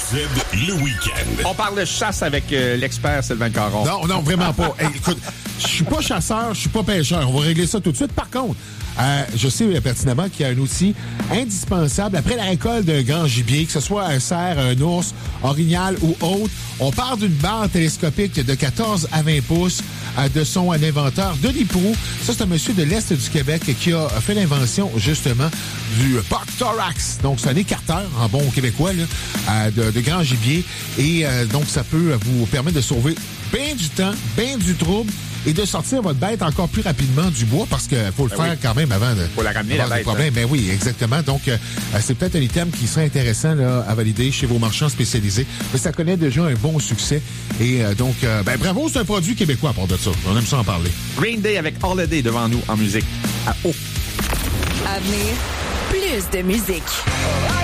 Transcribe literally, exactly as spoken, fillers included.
le week-end. On parle de chasse avec euh, l'expert Sylvain Caron. Non, non, vraiment pas. Hey, écoute, je suis pas chasseur, je suis pas pêcheur. On va régler ça tout de suite. Par contre, euh, je sais pertinemment qu'il y a un outil indispensable après la récolte d'un grand gibier, que ce soit un cerf, un ours, orignal ou autre. On part d'une barre télescopique de quatorze à vingt pouces euh, de son un inventeur, Denis Proulx. Ça, c'est un monsieur de l'Est du Québec qui a fait l'invention, justement, du Buck Thorax. Donc, c'est un écarteur, en bon québécois, là, euh, de, de grand gibier. Et euh, donc, ça peut vous permettre de sauver bien du temps, bien du trouble et de sortir votre bête encore plus rapidement du bois parce qu'il faut le ben faire oui. quand même avant de... Faut la ramener, la bête. Problème. Ben oui, exactement. Donc, euh, c'est peut-être un item qui serait intéressant là, à valider chez vos marchands spécialisés. Mais ça connaît déjà un bon succès. Et euh, donc, euh, ben bravo, c'est un produit québécois à part de ça. On aime ça en parler. Green Day avec Holiday devant nous en musique à haut. À venir, plus de musique.